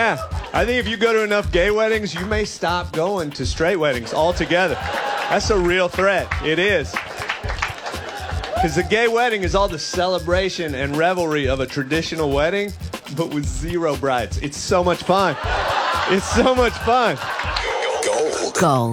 Yeah, I think if you go to enough gay weddings, you may stop going to straight weddings altogether. That's a real threat. It is. Because the gay wedding is all the celebration and revelry of a traditional wedding, but with zero brides. It's so much fun. It's so much fun. Gold.